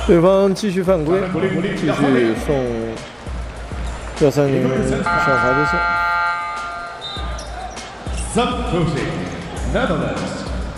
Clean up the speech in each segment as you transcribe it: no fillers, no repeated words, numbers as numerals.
对方继续犯规，继续送廖三宁上罚球线。 Substituting Netherlands.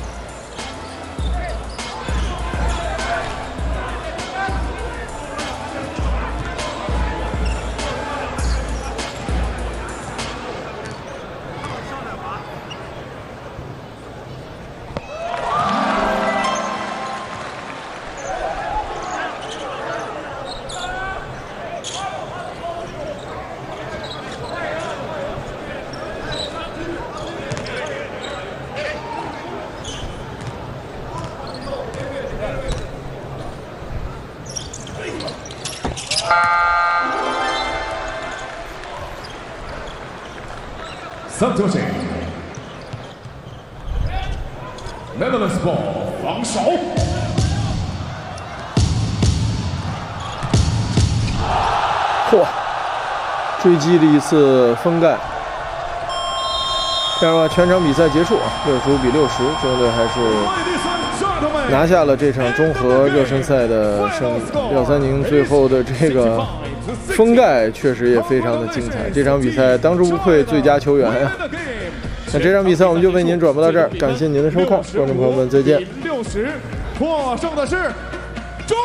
Substituting Netherlands ball 防守。 嚯！追击了一次封盖。这样的话，全场比赛结束，65比60，中国队还是拿下了这场中俄热身赛的胜利。廖三宁最后的这个封盖确实也非常的精彩，这场比赛当之无愧最佳球员呀。那这场比赛我们就为您转播到这儿，感谢您的收看，观众朋友们再见。 60获胜的是